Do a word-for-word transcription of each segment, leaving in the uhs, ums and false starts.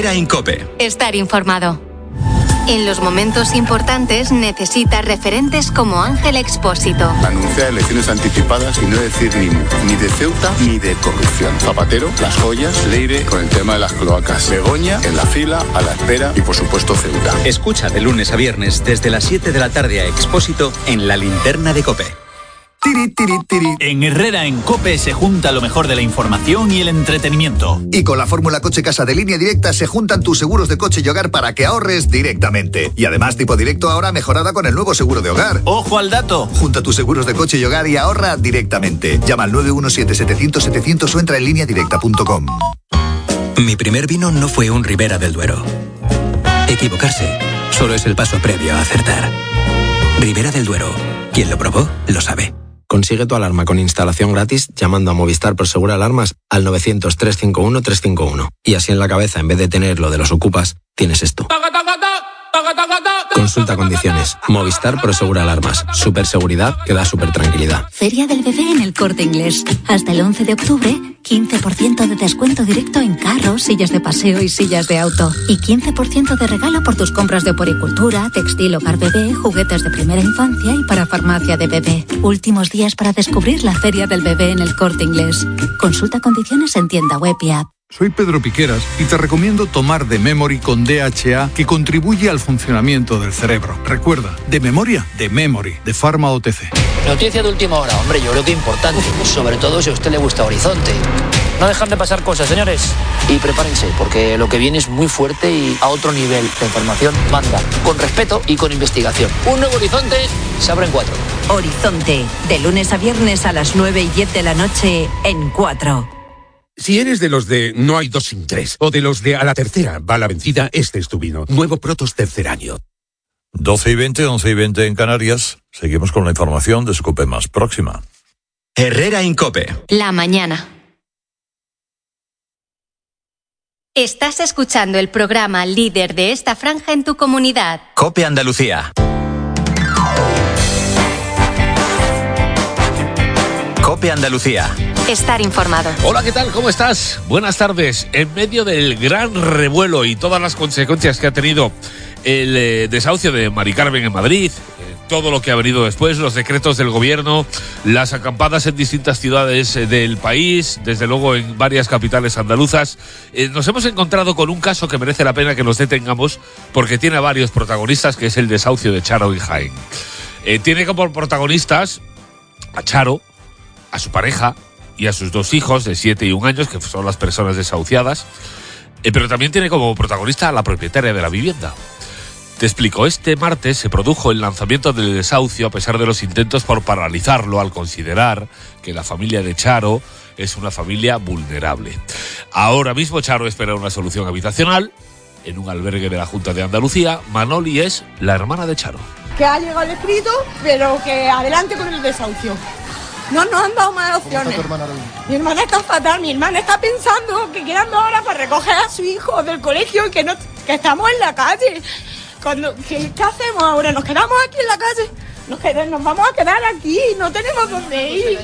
Herrera en COPE. Estar informado. En los momentos importantes necesitas referentes como Ángel Expósito. Anunciar elecciones anticipadas y no decir ni mu, ni de Ceuta ni de corrupción. Zapatero, las joyas, Leire con el tema de las cloacas. Begoña en la fila, a la espera y por supuesto Ceuta. Escucha de lunes a viernes desde las siete de la tarde a Expósito en la linterna de COPE. Tiri, tiri, tiri. En Herrera en COPE se junta lo mejor de la información y el entretenimiento. Y con la fórmula Coche Casa de Línea Directa se juntan tus seguros de coche y hogar para que ahorres directamente. Y además Tipo Directo ahora mejorada con el nuevo seguro de hogar. ¡Ojo al dato! Junta tus seguros de coche y hogar y ahorra directamente. Llama al nueve uno siete, setecientos, setecientos o entra en línea directa punto com. Mi primer vino no fue un Ribera del Duero. Equivocarse solo es el paso previo a acertar. Ribera del Duero. Quien lo probó, lo sabe. Consigue tu alarma con instalación gratis llamando a Movistar Prosegur Alarmas al novecientos, trescientos cincuenta y uno, trescientos cincuenta y uno. Y así en la cabeza, en vez de tener lo de los ocupas, tienes esto. Consulta condiciones. Movistar Prosegur Alarmas. Super seguridad que da super tranquilidad. Feria del Bebé en El Corte Inglés. Hasta el once de octubre, quince por ciento de descuento directo en carros, sillas de paseo y sillas de auto. Y quince por ciento de regalo por tus compras de poricultura, textil, hogar bebé, juguetes de primera infancia y para farmacia de bebé. Últimos días para descubrir la Feria del Bebé en El Corte Inglés. Consulta condiciones en tienda web y app. Soy Pedro Piqueras y te recomiendo tomar The Memory con D H A, que contribuye al funcionamiento del cerebro. Recuerda, de memoria, The Memory, de Pharma O T C. Noticia de última hora, hombre, yo creo que importante, sobre todo si a usted le gusta Horizonte. No dejan de pasar cosas, señores. Y prepárense, porque lo que viene es muy fuerte y a otro nivel. La información manda, con respeto y con investigación. Un nuevo Horizonte se abre en cuatro. Horizonte, de lunes a viernes a las nueve y diez de la noche en cuatro. Si eres de los de no hay dos sin tres, o de los de a la tercera va la vencida, este es tu vino. Nuevo Protos tercer año. doce y veinte, once y veinte en Canarias. Seguimos con la información de COPE más próxima. Herrera en COPE. La mañana. Estás escuchando el programa líder de esta franja en tu comunidad. COPE Andalucía. COPE Andalucía. Estar informado. Hola, ¿qué tal? ¿Cómo estás? Buenas tardes. En medio del gran revuelo y todas las consecuencias que ha tenido el eh, desahucio de Mari Carmen en Madrid, eh, todo lo que ha venido después, los decretos del gobierno, las acampadas en distintas ciudades eh, del país, desde luego en varias capitales andaluzas, eh, nos hemos encontrado con un caso que merece la pena que nos detengamos porque tiene a varios protagonistas, que es el desahucio de Charo en Jaén. Eh, tiene como protagonistas a Charo, a su pareja y a sus dos hijos de siete y un años, que son las personas desahuciadas, eh, pero también tiene como protagonista a la propietaria de la vivienda. Te explico, este martes se produjo el lanzamiento del desahucio a pesar de los intentos por paralizarlo al considerar que la familia de Charo es una familia vulnerable. Ahora mismo Charo espera una solución habitacional en un albergue de la Junta de Andalucía. Manoli es la hermana de Charo. Que ha llegado el escrito, pero que adelante con el desahucio. No nos han dado más opciones. ¿Cómo está tu hermana? Mi hermana está fatal, mi hermana está pensando que quedan dos horas para recoger a su hijo del colegio y que, no, que estamos en la calle. Cuando, ¿qué, ¿Qué hacemos ahora? ¿Nos quedamos aquí en la calle? Nos, quedamos, nos vamos a quedar aquí, no tenemos dónde ir.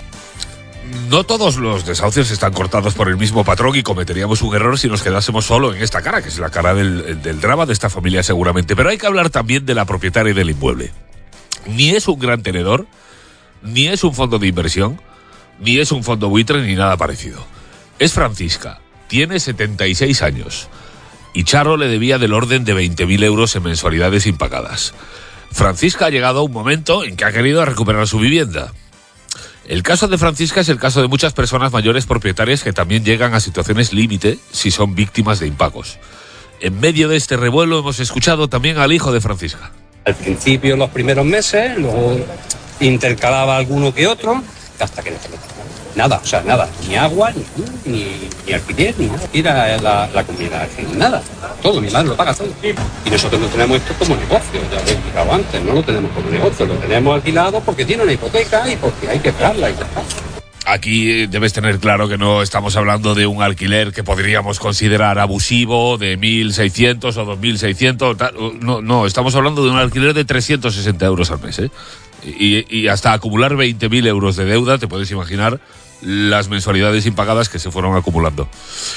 No todos los desahucios están cortados por el mismo patrón y cometeríamos un error si nos quedásemos solo en esta cara, que es la cara del, del drama de esta familia seguramente. Pero hay que hablar también de la propietaria del inmueble. Ni es un gran tenedor, ni es un fondo de inversión, ni es un fondo buitre, ni nada parecido. Es Francisca, tiene setenta y seis años, y Charo le debía del orden de veinte mil euros en mensualidades impagadas. Francisca ha llegado a un momento en que ha querido recuperar su vivienda. El caso de Francisca es el caso de muchas personas mayores propietarias que también llegan a situaciones límite si son víctimas de impagos. En medio de este revuelo hemos escuchado también al hijo de Francisca. Al principio, los primeros meses, luego intercalaba alguno que otro, hasta que no se nada, o sea, nada, ni agua, ni, ni, ni alquiler, ni nada. Era la, la comunidad, nada, todo, mi madre lo paga todo. Y nosotros no tenemos esto como negocio, ya lo he explicado antes, no lo tenemos como negocio, lo tenemos alquilado porque tiene una hipoteca y porque hay que pagarla y ya está. Aquí debes tener claro que no estamos hablando de un alquiler que podríamos considerar abusivo, de mil seiscientos o dos mil seiscientos, no, no, estamos hablando de un alquiler de trescientos sesenta euros al mes, ¿eh? Y, y hasta acumular veinte mil euros de deuda, te puedes imaginar las mensualidades impagadas que se fueron acumulando.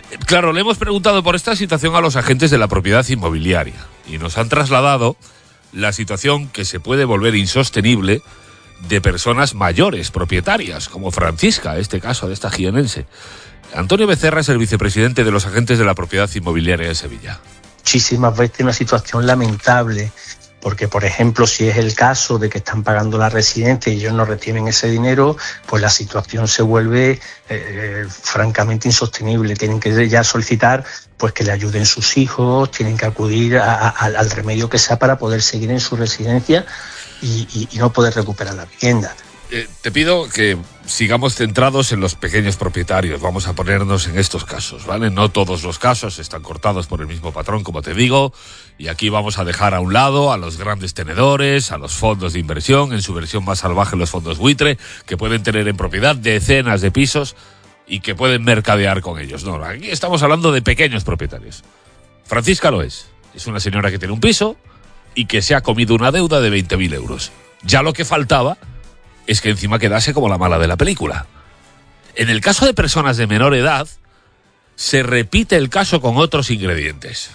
Claro, le hemos preguntado por esta situación a los agentes de la propiedad inmobiliaria y nos han trasladado la situación que se puede volver insostenible de personas mayores propietarias, como Francisca, este caso de esta jienense. Antonio Becerra es el vicepresidente de los agentes de la propiedad inmobiliaria de Sevilla. Muchísimas veces una situación lamentable, porque, por ejemplo, si es el caso de que están pagando la residencia y ellos no retienen ese dinero, pues la situación se vuelve eh, francamente insostenible. Tienen que ya solicitar pues que le ayuden sus hijos, tienen que acudir a, a, al remedio que sea para poder seguir en su residencia y, y, y no poder recuperar la vivienda. Eh, te pido que sigamos centrados en los pequeños propietarios. Vamos a ponernos en estos casos, ¿vale? No todos los casos están cortados por el mismo patrón, como te digo, y aquí vamos a dejar a un lado a los grandes tenedores, a los fondos de inversión, en su versión más salvaje los fondos buitre, que pueden tener en propiedad decenas de pisos y que pueden mercadear con ellos. No, aquí estamos hablando de pequeños propietarios. Francisca lo es. Es una señora que tiene un piso y que se ha comido una deuda de veinte mil euros. Ya lo que faltaba es que encima quedase como la mala de la película. En el caso de personas de menor edad, se repite el caso con otros ingredientes.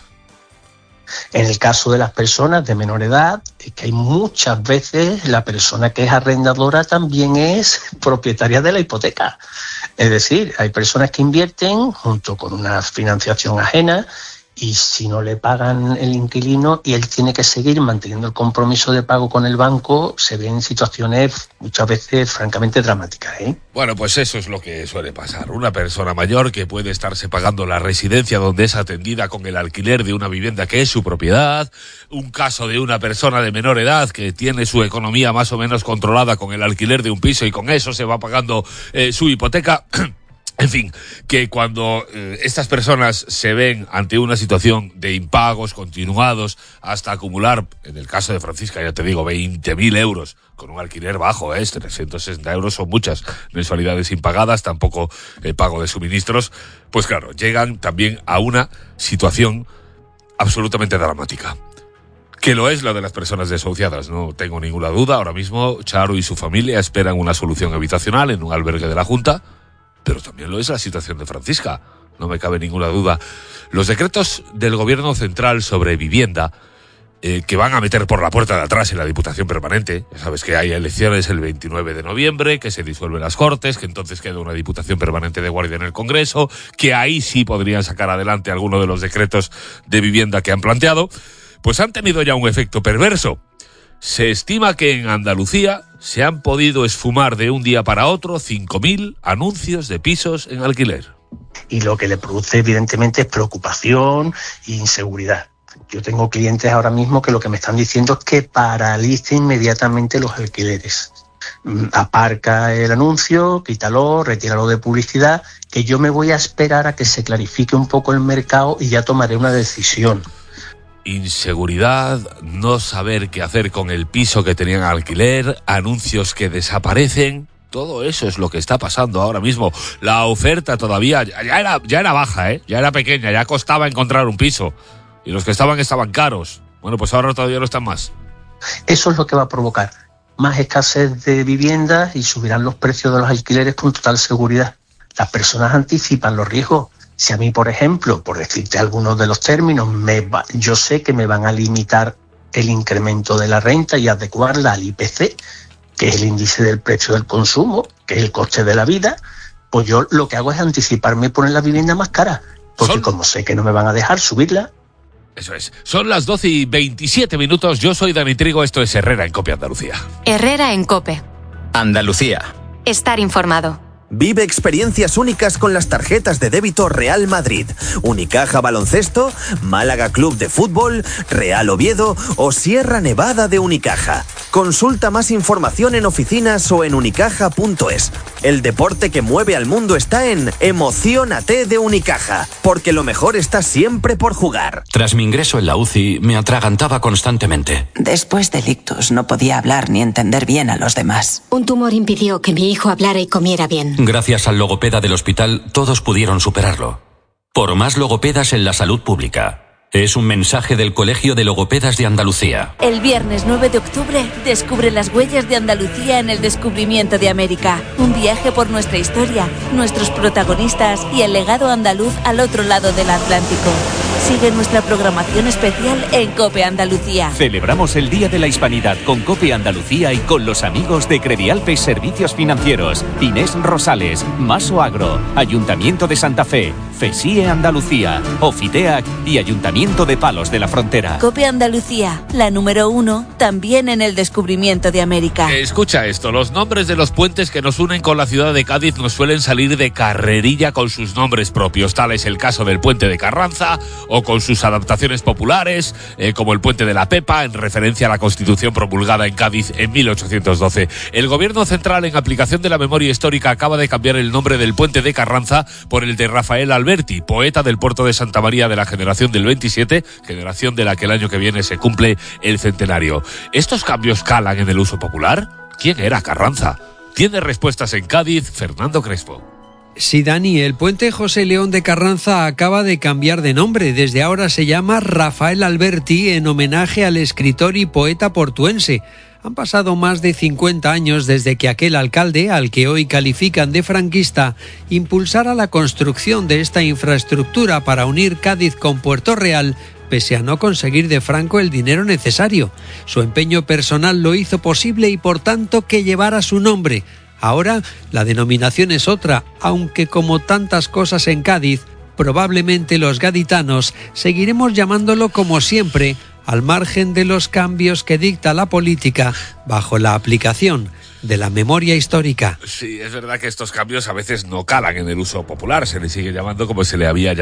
En el caso de las personas de menor edad, es que hay muchas veces la persona que es arrendadora también es propietaria de la hipoteca. Es decir, hay personas que invierten junto con una financiación ajena y si no le pagan el inquilino y él tiene que seguir manteniendo el compromiso de pago con el banco, se ven situaciones muchas veces francamente dramáticas, ¿eh? Bueno, pues eso es lo que suele pasar. Una persona mayor que puede estarse pagando la residencia donde es atendida con el alquiler de una vivienda que es su propiedad, un caso de una persona de menor edad que tiene su economía más o menos controlada con el alquiler de un piso y con eso se va pagando eh, su hipoteca. En fin, que cuando eh, estas personas se ven ante una situación de impagos continuados hasta acumular, en el caso de Francisca, ya te digo, veinte mil euros con un alquiler bajo, ¿eh? trescientos sesenta euros son muchas mensualidades impagadas, tampoco el pago de suministros, pues claro, llegan también a una situación absolutamente dramática. Que lo es la de las personas desahuciadas, no tengo ninguna duda. Ahora mismo Charo y su familia esperan una solución habitacional en un albergue de la Junta, pero también lo es la situación de Francisca, no me cabe ninguna duda. Los decretos del Gobierno Central sobre vivienda, eh, que van a meter por la puerta de atrás en la Diputación Permanente, ya sabes que hay elecciones el veintinueve de noviembre, que se disuelven las Cortes, que entonces queda una Diputación Permanente de guardia en el Congreso, que ahí sí podrían sacar adelante alguno de los decretos de vivienda que han planteado, pues han tenido ya un efecto perverso. Se estima que en Andalucía se han podido esfumar de un día para otro cinco mil anuncios de pisos en alquiler. Y lo que le produce evidentemente es preocupación e inseguridad. Yo tengo clientes ahora mismo que lo que me están diciendo es que paralice inmediatamente los alquileres. Aparca el anuncio, quítalo, retíralo de publicidad, que yo me voy a esperar a que se clarifique un poco el mercado y ya tomaré una decisión. Inseguridad, no saber qué hacer con el piso que tenían a alquiler, anuncios que desaparecen, todo eso es lo que está pasando ahora mismo. La oferta todavía ya era, ya era baja, ¿eh? Ya era pequeña, ya costaba encontrar un piso. Y los que estaban estaban caros. Bueno, pues ahora todavía no están más. Eso es lo que va a provocar más escasez de viviendas y subirán los precios de los alquileres con total seguridad. Las personas anticipan los riesgos. Si a mí, por ejemplo, por decirte algunos de los términos, me va, yo sé que me van a limitar el incremento de la renta y adecuarla al I P C, que es el índice del precio del consumo, que es el coste de la vida, pues yo lo que hago es anticiparme y poner la vivienda más cara, porque Son... como sé que no me van a dejar subirla. Eso es. Son las doce y veintisiete minutos. Yo soy Dani Trigo, esto es Herrera en Cope Andalucía. Herrera en Cope Andalucía. Estar informado. Vive experiencias únicas con las tarjetas de débito Real Madrid, Unicaja Baloncesto, Málaga Club de Fútbol, Real Oviedo o Sierra Nevada de Unicaja. Consulta más información en oficinas o en unicaja punto es. El deporte que mueve al mundo está en Emociónate de Unicaja, porque lo mejor está siempre por jugar. Tras mi ingreso en la U C I, me atragantaba constantemente. Después del ictus no podía hablar ni entender bien a los demás. Un tumor impidió que mi hijo hablara y comiera bien. Gracias al logopeda del hospital, todos pudieron superarlo. Por más logopedas en la salud pública. Es un mensaje del Colegio de Logopedas de Andalucía. El viernes nueve de octubre, descubre las huellas de Andalucía en el descubrimiento de América. Un viaje por nuestra historia, nuestros protagonistas y el legado andaluz al otro lado del Atlántico. Sigue nuestra programación especial en COPE Andalucía. Celebramos el Día de la Hispanidad con COPE Andalucía y con los amigos de Credialpes Servicios Financieros, Inés Rosales, Maso Agro, Ayuntamiento de Santa Fe, FESIE Andalucía, Ofiteac y Ayuntamiento de Palos de la Frontera. COPE Andalucía, la número uno, también en el descubrimiento de América. Escucha esto, los nombres de los puentes que nos unen con la ciudad de Cádiz nos suelen salir de carrerilla con sus nombres propios. Tal es el caso del puente de Carranza o con sus adaptaciones populares, eh, como el puente de la Pepa, en referencia a la Constitución promulgada en Cádiz en mil ochocientos doce. El Gobierno Central, en aplicación de la memoria histórica, acaba de cambiar el nombre del puente de Carranza por el de Rafael Alberti, poeta del puerto de Santa María de la generación del veintisiete, generación de la que el año que viene se cumple el centenario. ¿Estos cambios calan en el uso popular? ¿Quién era Carranza? Tiene respuestas en Cádiz, Fernando Crespo. Sí, Dani, el puente José León de Carranza acaba de cambiar de nombre. Desde ahora se llama Rafael Alberti, en homenaje al escritor y poeta portuense. Han pasado más de cincuenta años desde que aquel alcalde, al que hoy califican de franquista, impulsara la construcción de esta infraestructura para unir Cádiz con Puerto Real, pese a no conseguir de Franco el dinero necesario. Su empeño personal lo hizo posible y por tanto que llevara su nombre. Ahora la denominación es otra, aunque como tantas cosas en Cádiz, probablemente los gaditanos seguiremos llamándolo como siempre, al margen de los cambios que dicta la política bajo la aplicación de la memoria histórica. Sí, es verdad que estos cambios a veces no calan en el uso popular, se le sigue llamando como se le había llamado